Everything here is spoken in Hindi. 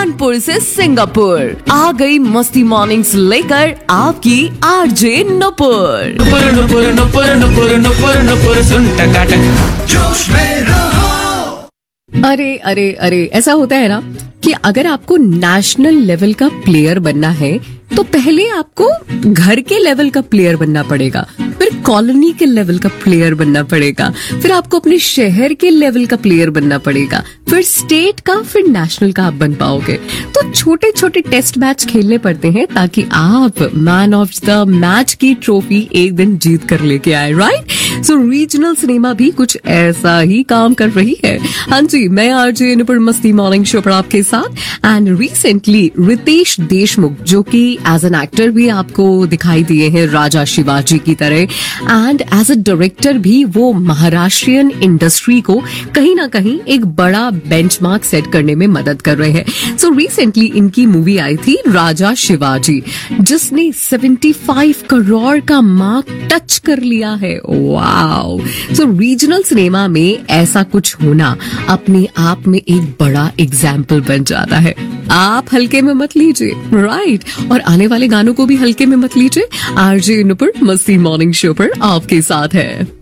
कानपुर से सिंगापुर आ गई मस्ती मॉर्निंग्स लेकर आपकी आरजे नुपुर। नुपुर नुपुर नुपुर नुपुर नुपुर सुन टकाटक जोश में रहो। अरे अरे अरे, ऐसा होता है ना कि अगर आपको नेशनल लेवल का प्लेयर बनना है तो पहले आपको घर के लेवल का प्लेयर बनना पड़ेगा, फिर कॉलोनी के लेवल का प्लेयर बनना पड़ेगा, फिर आपको अपने शहर के लेवल का प्लेयर बनना पड़ेगा, फिर स्टेट का, फिर नेशनल का आप बन पाओगे। तो छोटे छोटे टेस्ट मैच खेलने पड़ते हैं ताकि आप मैन ऑफ द मैच की ट्रॉफी एक दिन जीत कर लेके आए, राइट? सो रीजनल सिनेमा भी कुछ ऐसा ही काम कर रही है। हाँ जी, मैं आरजे नुपुर मस्ती मॉर्निंग शो पर आपके साथ। एंड रिसेंटली रितेश देशमुख, जो कि एज एन एक्टर भी आपको दिखाई दिए हैं राजा शिवाजी की तरह, एंड एज अ डायरेक्टर भी वो महाराष्ट्रियन इंडस्ट्री को कहीं ना कहीं एक बड़ा बेंचमार्क सेट करने में मदद कर रहे हैं। सो रिसेंटली इनकी मूवी आई थी राजा शिवाजी, जिसने 75 करोड़ का मार्क टच कर लिया है। वाओ! सो रीजनल सिनेमा में ऐसा कुछ होना अपने आप में एक बड़ा एग्जाम्पल बन जाता है। आप हल्के में मत लीजिए, राइट? और आने वाले गानों को भी हल्के में मत लीजिए। आरजे नुपुर मस्ती मॉर्निंग शो पर आपके साथ है।